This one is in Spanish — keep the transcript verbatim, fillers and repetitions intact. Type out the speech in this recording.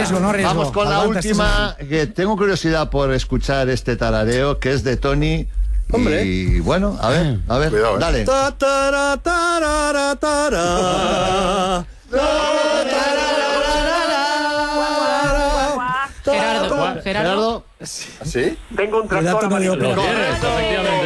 riesgo, no riesgo. Vamos con la Aguanta, última, que tengo curiosidad por escuchar este tarareo, que es de Tony. Hombre. Y bueno, a ver, a ver, Cuidado, eh. dale. Ta, tara, tarara, tara. Gerardo, Gerardo. Gerardo. ¿Sí? Tengo un Cuidado, tractor Mario amarillo. Pérez. Correcto, efectivamente.